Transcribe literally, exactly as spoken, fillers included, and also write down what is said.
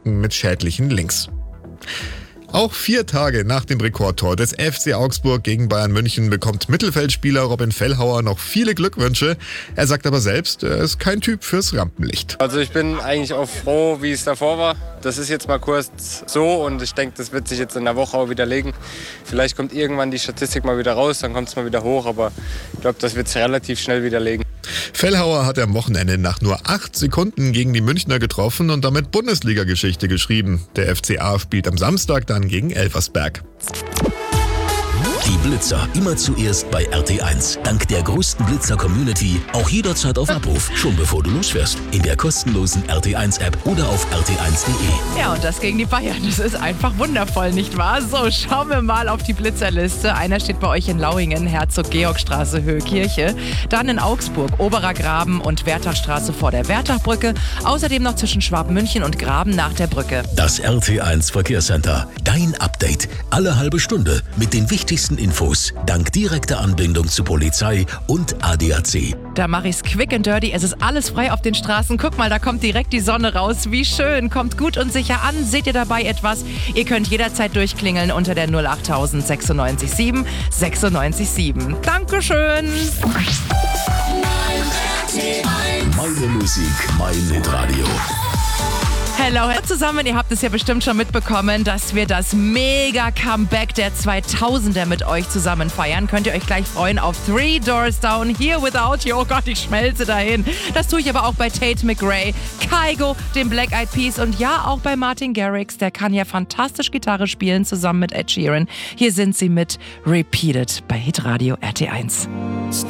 klicken mit schädlichen Links. Auch vier Tage nach dem Rekordtor des F C Augsburg gegen Bayern München bekommt Mittelfeldspieler Robin Fellhauer noch viele Glückwünsche. Er sagt aber selbst, er ist kein Typ fürs Rampenlicht. Also ich bin eigentlich auch froh, wie es davor war. Das ist jetzt mal kurz so und ich denke, das wird sich jetzt in der Woche auch widerlegen. Vielleicht kommt irgendwann die Statistik mal wieder raus, dann kommt es mal wieder hoch, aber ich glaube, das wird sich relativ schnell widerlegen. Fellhauer hat am Wochenende nach nur acht Sekunden gegen die Münchner getroffen und damit Bundesliga-Geschichte geschrieben. Der F C A spielt am Samstag dann gegen Elversberg. Die Blitzer immer zuerst bei R T eins. Dank der größten Blitzer-Community auch jederzeit auf Abruf. Schon bevor du losfährst. In der kostenlosen R T eins App oder auf r t eins punkt de. Ja, und das gegen die Bayern. Das ist einfach wundervoll, nicht wahr? So, schauen wir mal auf die Blitzerliste. Einer steht bei euch in Lauingen, Herzog-Georg-Straße, Höhe-Kirche. Dann in Augsburg, Oberer Graben und Wertachstraße vor der Wertachbrücke. Außerdem noch zwischen Schwabmünchen und Graben nach der Brücke. Das R T eins Verkehrscenter. Dein Update. Alle halbe Stunde mit den wichtigsten Infos. Dank direkter Anbindung zu Polizei und A D A C. Da mache ich's quick and dirty. Es ist alles frei auf den Straßen. Guck mal, da kommt direkt die Sonne raus. Wie schön. Kommt gut und sicher an. Seht ihr dabei etwas? Ihr könnt jederzeit durchklingeln unter der null acht sechsundneunzig sieben sechsundneunzig sieben. Dankeschön. Meine Musik, mein Hitradio. Hello, hallo zusammen. Ihr habt es ja bestimmt schon mitbekommen, dass wir das Mega-Comeback der zweitausender mit euch zusammen feiern. Könnt ihr euch gleich freuen auf Three Doors Down, Here Without You. Oh Gott, ich schmelze dahin. Das tue ich aber auch bei Tate McRae, Kygo, dem Black Eyed Peas und ja, auch bei Martin Garrix. Der kann ja fantastisch Gitarre spielen, zusammen mit Ed Sheeran. Hier sind sie mit Repeated bei Hitradio R T eins.